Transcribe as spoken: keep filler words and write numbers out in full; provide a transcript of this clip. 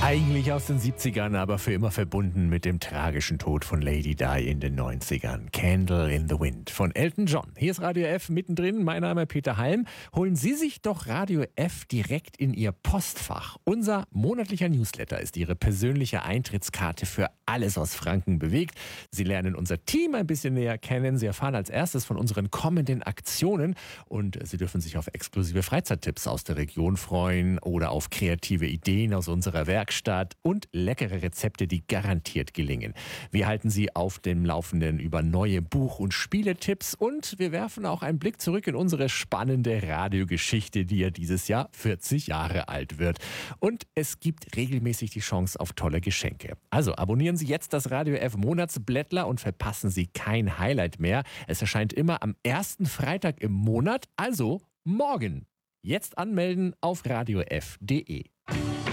Eigentlich aus den siebzigern, aber für immer verbunden mit dem tragischen Tod von Lady Di in den neunzigern. Candle in the Wind von Elton John. Hier ist Radio F mittendrin. Mein Name ist Peter Halm. Holen Sie sich doch Radio F direkt in Ihr Postfach. Unser monatlicher Newsletter ist Ihre persönliche Eintrittskarte für alles, was Franken bewegt. Sie lernen unser Team ein bisschen näher kennen. Sie erfahren als erstes von unseren kommenden Aktionen und Sie dürfen sich auf exklusive Freizeittipps aus der Region freuen oder auf kreative Ideen aus unserer Werkstatt und leckere Rezepte, die garantiert gelingen. Wir halten Sie auf dem Laufenden über neue Buch- und Spieletipps und wir werfen auch einen Blick zurück in unsere spannende Radiogeschichte, die ja dieses Jahr vierzig Jahre alt wird. Und es gibt regelmäßig die Chance auf tolle Geschenke. Also abonnieren Sie jetzt das Radio F Monatsblättler und verpassen Sie kein Highlight mehr. Es erscheint immer am ersten Freitag im Monat, also morgen. Jetzt anmelden auf radiof punkt de.